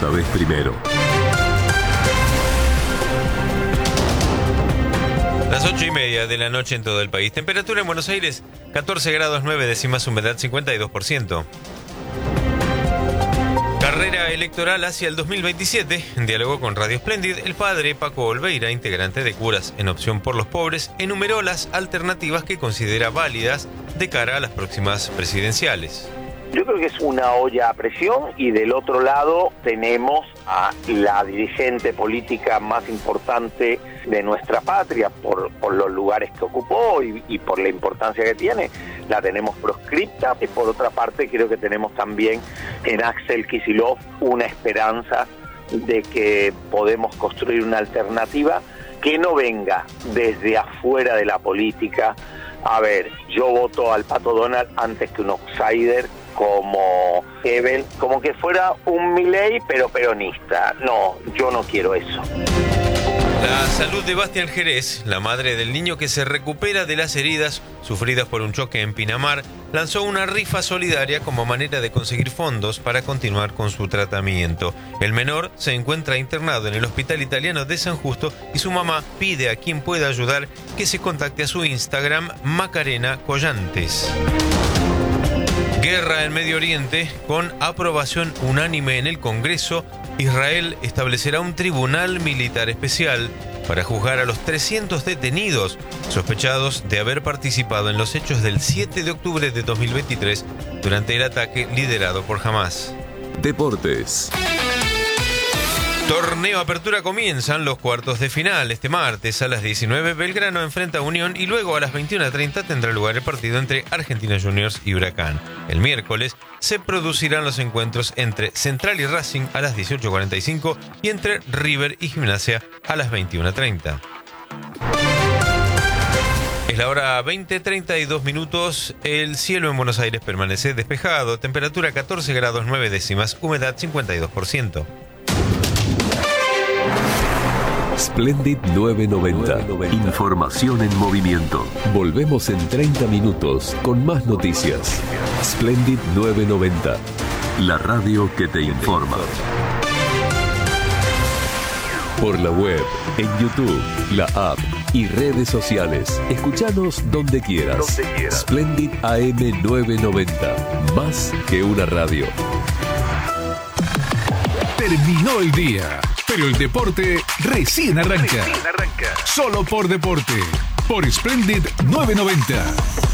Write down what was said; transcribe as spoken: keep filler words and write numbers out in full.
sabés primero. Las ocho y media de la noche en todo el país. Temperatura en Buenos Aires, catorce grados nueve décimas, humedad cincuenta y dos por ciento. Carrera electoral hacia el dos mil veintisiete. En diálogo con Radio Splendid, el padre Paco Olveira, integrante de Curas en Opción por los Pobres, enumeró las alternativas que considera válidas de cara a las próximas presidenciales. Yo creo que es una olla a presión y del otro lado tenemos a la dirigente política más importante de nuestra patria por, por los lugares que ocupó y, y por la importancia que tiene. La tenemos proscripta y por otra parte creo que tenemos también en Axel Kicillof una esperanza de que podemos construir una alternativa que no venga desde afuera de la política. A ver, yo voto al Pato Donald antes que un outsider como Hebel, como que fuera un Milei pero peronista. No, yo no quiero eso. La salud de Bastián Jerez, la madre del niño que se recupera de las heridas sufridas por un choque en Pinamar, lanzó una rifa solidaria como manera de conseguir fondos para continuar con su tratamiento. El menor se encuentra internado en el Hospital Italiano de San Justo y su mamá pide a quien pueda ayudar que se contacte a su Instagram, Macarena Collantes. Guerra en Medio Oriente. Con aprobación unánime en el Congreso, Israel establecerá un tribunal militar especial para juzgar a los trescientos detenidos sospechados de haber participado en los hechos del siete de octubre de dos mil veintitrés durante el ataque liderado por Hamás. Deportes. Torneo Apertura comienzan los cuartos de final. Este martes a las diecinueve Belgrano enfrenta a Unión y luego a las veintiuna treinta tendrá lugar el partido entre Argentinos Juniors y Huracán. El miércoles se producirán los encuentros entre Central y Racing a las dieciocho cuarenta y cinco y entre River y Gimnasia a las veintiuna treinta. Es la hora veinte treinta y dos minutos. El cielo en Buenos Aires permanece despejado. Temperatura catorce grados nueve décimas, humedad cincuenta y dos por ciento. Splendid novecientos noventa. Información en movimiento. Volvemos en treinta minutos con más noticias. Splendid novecientos noventa. La radio que te informa. Por la web, en YouTube, la app y redes sociales. Escuchanos donde quieras. Donde quieras. Splendid A M novecientos noventa. Más que una radio. Terminó el día, pero el deporte recién arranca. Recién arranca. Solo por deporte. Por Splendid novecientos noventa.